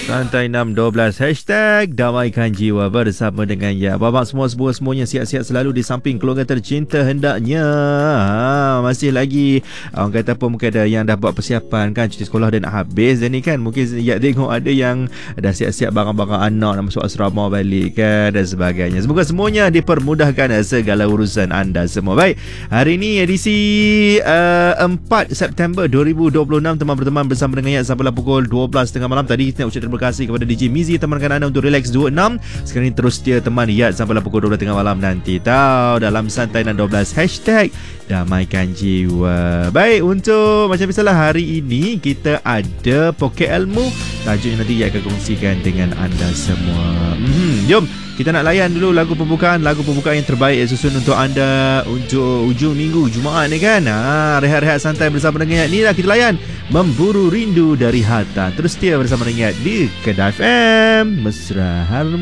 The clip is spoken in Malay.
Santai 612 #damaikan jiwa bersama dengan ya. Babak semuanya sihat-sihat selalu di samping keluarga tercinta hendaknya. Masih lagi orang kata apa, mungkin ada yang dah buat persiapan kan, cuti sekolah dah nak habis dan ni kan, mungkin ya tengok ada yang dah siap-siap barang-barang anak nak masuk asrama balik kan dan sebagainya. Semoga semuanya dipermudahkan segala urusan anda semua. Baik, hari ini edisi 4 September 2026 teman berteman bersama dengan ya sampailah pukul 12.30 malam. Tadi kita nak ucap terima kasih kepada DJ Mizi temankan anda untuk Relax 26. Sekarang ini terus dia teman Yat sampailah pukul 12.30 malam nanti tahu dalam Santai 612 #damaikan jiwa. Baik, untuk macam biasalah hari ini kita ada Poket Ilmu. Tajuknya nanti Yat akan kongsikan dengan anda semua. Jom kita nak layan dulu lagu pembukaan yang terbaik yang susun untuk anda untuk ujung minggu Jumaat ni kan. Rehat-rehat santai bersama dengan Yat. Ni lah kita layan Memburu Rindu dari Hatta. Terus setia bersama dengan Yat di Kedah FM Mesra Harmoni.